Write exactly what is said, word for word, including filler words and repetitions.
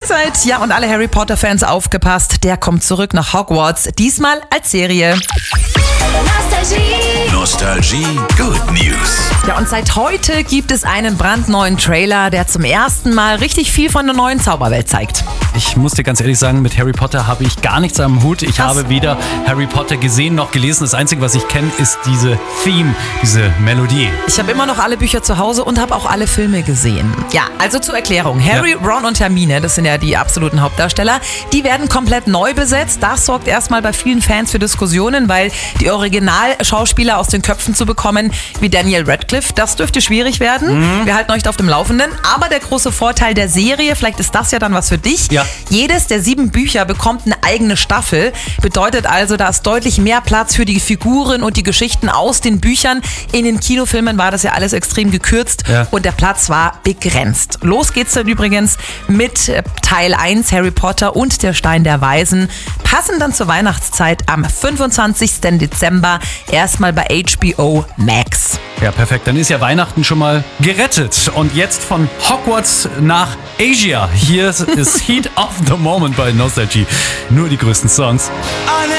Freizeit. Ja, und alle Harry Potter-Fans aufgepasst, der kommt zurück nach Hogwarts, diesmal als Serie. Nostalgie. Nostalgie Good News. Ja, und seit heute gibt es einen brandneuen Trailer, der zum ersten Mal richtig viel von der neuen Zauberwelt zeigt. Ich muss dir ganz ehrlich sagen, mit Harry Potter habe ich gar nichts am Hut. Ich Was? habe weder Harry Potter gesehen noch gelesen. Das Einzige, was ich kenne, ist diese Theme, diese Melodie. Ich habe immer noch alle Bücher zu Hause und habe auch alle Filme gesehen. Ja, also zur Erklärung. Harry, Ja. Ron und Hermine, das sind ja die absoluten Hauptdarsteller, die werden komplett neu besetzt. Das sorgt erstmal bei vielen Fans für Diskussionen, weil die Originalschauspieler aus den Köpfen zu bekommen, wie Daniel Radcliffe, das dürfte schwierig werden. Mhm. Wir halten euch auf dem Laufenden. Aber der große Vorteil der Serie, vielleicht ist das ja dann was für dich, Ja. jedes der sieben Bücher bekommt eine eigene Staffel. Bedeutet also, da ist deutlich mehr Platz für die Figuren und die Geschichten aus den Büchern. In den Kinofilmen war das ja alles extrem gekürzt Ja. und der Platz war begrenzt. Los geht's dann übrigens mit äh, Teil eins, Harry Potter und der Stein der Weisen. Passen dann zur Weihnachtszeit am fünfundzwanzigsten Dezember erstmal bei H B O Max. Ja, perfekt. Dann ist ja Weihnachten schon mal gerettet. Und jetzt von Hogwarts nach Asia. Hier ist Heat of the Moment bei Nostalgie. Nur die größten Songs. Alle